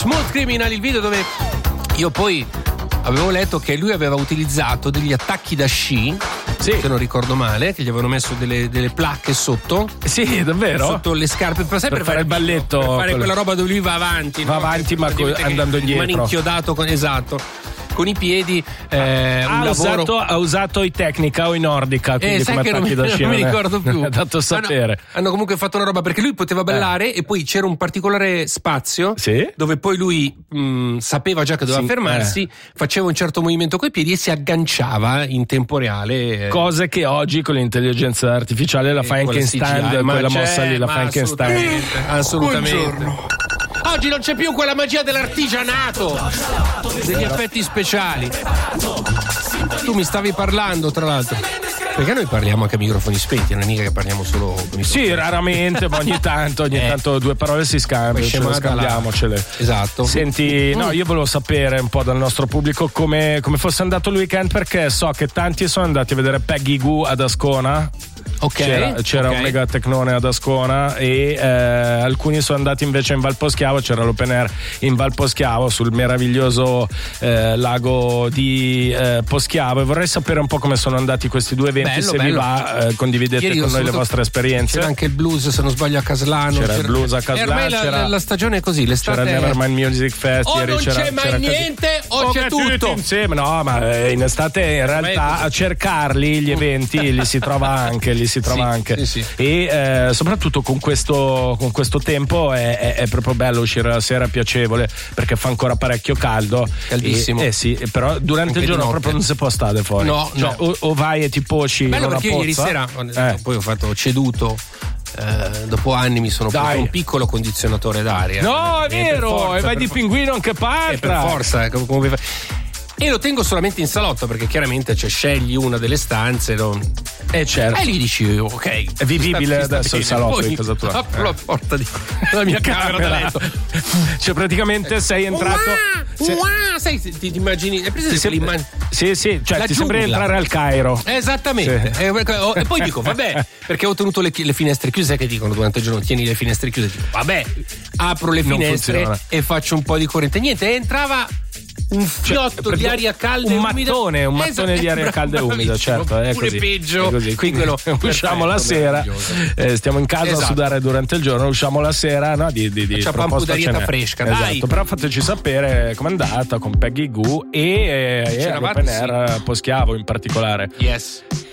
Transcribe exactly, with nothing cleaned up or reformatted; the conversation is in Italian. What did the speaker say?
Smooth Criminal, il video dove io poi avevo letto che lui aveva utilizzato degli attacchi da sci, sì, se non ricordo male, che gli avevano messo delle, delle placche sotto. Sì, davvero? Sotto le scarpe, per, per, per fare il balletto, per fare quello... quella roba dove lui va avanti, va no? avanti, ma co- andando indietro, rimane inchiodato con, esatto, con i piedi. Eh, ha, un usato, lavoro... ha usato i Tecnica o i Nordica, quindi eh, come sai che attacchi non, da sci non mi ricordo più. Ha dato sapere. Hanno, hanno comunque fatto una roba perché lui poteva ballare, eh. e poi c'era un particolare spazio, sì, dove poi lui mh, sapeva già che doveva, sì, fermarsi, eh. faceva un certo movimento coi piedi e si agganciava in tempo reale. Cose che oggi con l'intelligenza artificiale la fa anche in stand, quella mossa lì la fa anche in stand. Assolutamente. Buongiorno. Oggi non c'è più quella magia dell'artigianato, degli effetti speciali. Tu mi stavi parlando, tra l'altro, perché noi parliamo anche a microfoni spenti, non è mica che parliamo solo con i sì, raramente, ma ogni tanto, ogni eh. tanto due parole si scambiano, ce le scambiamocele. Esatto. Senti, no, io volevo sapere un po' dal nostro pubblico come, come fosse andato il weekend, perché so che tanti sono andati a vedere Peggy Goo ad Ascona. Okay, c'era, c'era okay. un mega tecnone ad Ascona e eh, alcuni sono andati invece in Valposchiavo, c'era l'open air in Valposchiavo sul meraviglioso eh, lago di eh, Poschiavo, e vorrei sapere un po' come sono andati questi due eventi. Bello, se bello. vi va eh, condividete Ieri con noi le vostre esperienze. C'era anche il blues, se non sbaglio, a Caslano. C'era, c'era il blues a Caslano, la, c'era la, la stagione è così, l'estate c'era il Nevermind Music Fest, o ieri non c'era, c'è mai c'era niente così. o c'è tutto. tutto insieme. No, ma in estate in realtà a cercarli gli eventi li si trova anche, li si trova sì, anche. Sì, sì. E eh, soprattutto con questo, con questo tempo è, è, è proprio bello uscire la sera, piacevole, perché fa ancora parecchio caldo, caldissimo, e, eh sì, però durante anche il giorno proprio non si può stare fuori, no, cioè, no. O, o vai e ti poci bello, in una perché io ieri sera eh. poi ho fatto ceduto. Eh, dopo anni mi sono preso un piccolo condizionatore d'aria. No, è vero, forza, e vai di for- pinguino anche parta. E per forza, come fa- e lo tengo solamente in salotto, perché chiaramente cioè, scegli una delle stanze, non... e certo, e lì dici ok, è vivibile sta, adesso il salotto poi in casa tua, apro la porta di la mia camera da letto, cioè praticamente sei entrato uah, sei, uah, sai, ti, ti immagini, è presente sem- l'immagine? sì sì, cioè ti sembra entrare al Cairo, esattamente, sì. e, e poi dico vabbè, perché ho tenuto le, le finestre chiuse, sai che dicono durante il giorno tieni le finestre chiuse, dico vabbè, apro le finestre e faccio un po' di corrente, niente, entrava un fiotto cioè, di aria calda un e umida, mattone, un mattone esatto, di aria calda e umida, certo, è pure così, peggio, è così. Quindi quello, usciamo la sera, eh, stiamo in casa esatto. a sudare durante il giorno, usciamo la sera, no, di, di, di facciamo un d'arietta fresca, esatto, dai. Però fateci sapere com'è andata con Peggy Goo e, e, e l'open air sì. Poschiavo in particolare. Yes.